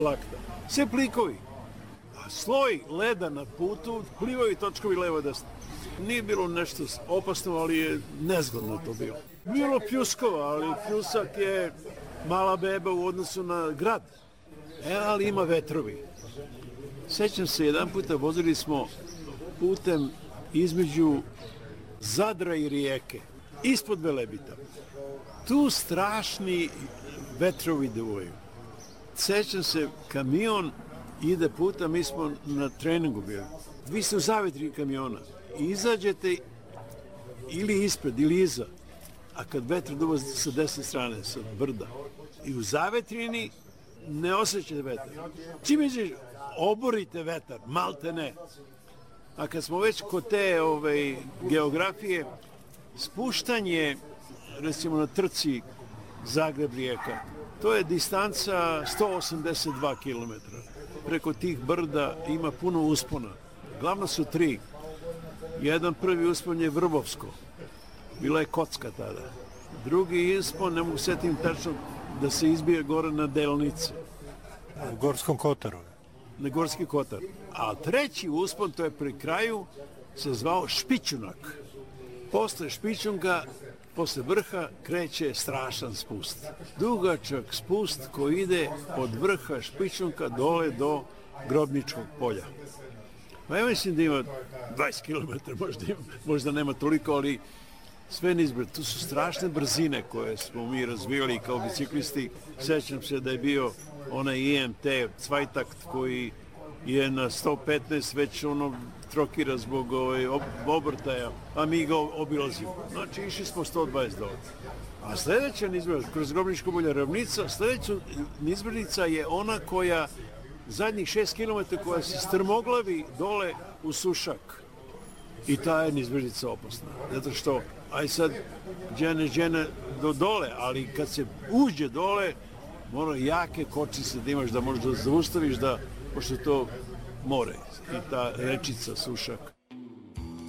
lakta. Sve plikovi. A sloj leda na putu, plivaju točkovi levo i desno. Nije bilo nešto opasno, ali je nezgodno to bilo. Bilo pljuskova, ali pljusak je mala beba u odnosu na grad. Ali ima vetrovi. Sećam se, jedan puta vozili smo putem između Zadra i Rijeke, ispod Velebita. Tu strašni vetrovi duvaju. Sećam se, kamion ide puta, mi smo na treningu bili. Vi ste u zavetri kamiona i izađete ili ispred ili iza, a kad vetar duva sa desne strane, sa brda, i u zavetrini ne osjećate vetar. Čim iđeš, oborite vetar, malte ne. A kad smo već kod te geografije, spuštanje, recimo na trci Zagreb-Rijeka, to je distanca 182 km. Preko tih brda ima puno uspona. Glavno su 3. Jedan prvi uspon je Vrbovsko. Bila je kocka tada. Drugi uspon, ne mogu setim tačno, da se izbije gore na Delnice. U Gorskom Kotaru. Na Gorski Kotar. A treći uspon, to je pri kraju, se zvao Špičunak. Posle Špičunka, posle vrha, kreće strašan spust. Dugačak spust koji ide od vrha Špičunka dole do Grobničkog polja. Pa ja mislim da ima 20 km, možda nema toliko, ali sve nizbrdo. Tu su strašne brzine koje smo mi razvijali kao biciklisti. Sećam se da je bio onaj IMT Cvajtakt koji je na 115 već trokira zbog obrtaja, a mi ga obilazimo. Znači, išli smo 120 dole. A sljedeća nizbrda, kroz Grobničko polje ravnica, sljedeća nizbrdica je ona koja zadnjih 6 km koja se strmoglavi dole u Sušak. I ta je nizbrdica opasna. Zato što, aj sad, džene do dole, ali kad se uđe dole, mora jake kočice da imaš, da možeš da zaustaviš, pošto to more i ta rečica Sušak.